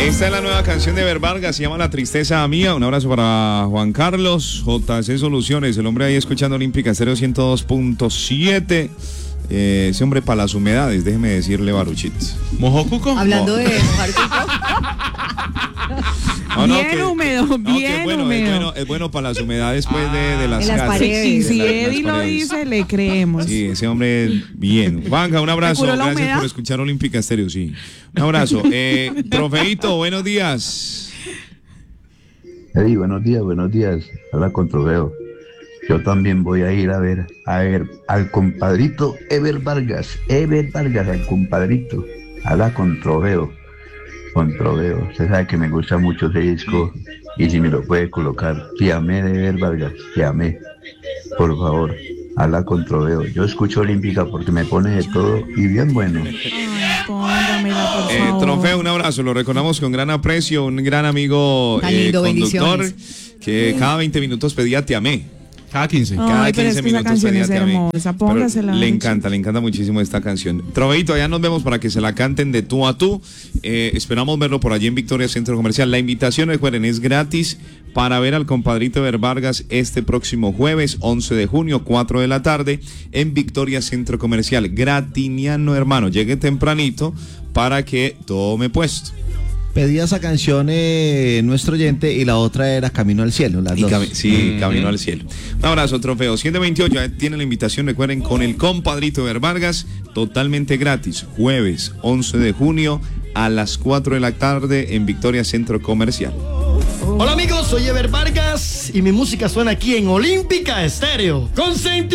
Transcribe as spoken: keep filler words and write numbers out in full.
Esta es la nueva canción de Ever Vargas, se llama La Tristeza Mía. Un abrazo para Juan Carlos, J C Soluciones, el hombre ahí escuchando Olímpica Estéreo ciento dos punto siete. Eh, ese hombre para las humedades, déjeme decirle, Baruchit. ¿Mojó cuco? Hablando oh. de mojar cuco. No, no, bien que, húmedo, no, bien es bueno, húmedo. Es bueno, es bueno para las humedades pues, de, de las en las casas. paredes. Sí, si la, Eddie lo dice, le creemos. Sí, ese hombre, bien. Juanca, un abrazo. Gracias humedad? por escuchar Olímpica Estéreo, sí. Un abrazo. Eh, Trofeito, buenos días. Hey, buenos días, buenos días. Habla con Trofeo. Yo también voy a ir a ver, a ver al compadrito Ever Vargas. Ever Vargas, al compadrito. Habla con Trofeo. Con Trofeo. Usted sabe que me gusta mucho ese disco. Y si me lo puede colocar, te amé de Ever Vargas, te amé. Por favor, habla con Trofeo. Yo escucho Olímpica porque me pone de todo y bien bueno. Ay, póngamela, por Eh, favor. Trofeo, un abrazo. Lo recordamos con gran aprecio. Un gran amigo eh, lindo, conductor que cada veinte minutos pedía te amé. Cada quince. Ay, Cada pero es quince que esa minutos canción pedía es te amé. hermosa, póngasela. Pero le encanta, le encanta muchísimo esta canción. Troveito, allá nos vemos para que se la canten de tú a tú. Eh, esperamos verlo por allí en Victoria Centro Comercial. La invitación, recuerden, es gratis para ver al compadrito Ever Vargas este próximo jueves, once de junio, cuatro de la tarde, en Victoria Centro Comercial. Gratiniano, hermano, llegue tempranito para que tome puesto. Pedía esa canción eh, nuestro oyente y la otra era Camino al Cielo, las Y dos. cami- sí, mm. Camino al Cielo. Un abrazo, Trofeo. siete veintiocho, ya tienen la invitación, recuerden, con el compadrito Ever Vargas, totalmente gratis, jueves once de junio a las cuatro de la tarde en Victoria Centro Comercial. Hola amigos, soy Ever Vargas y mi música suena aquí en Olímpica Estéreo. Consenti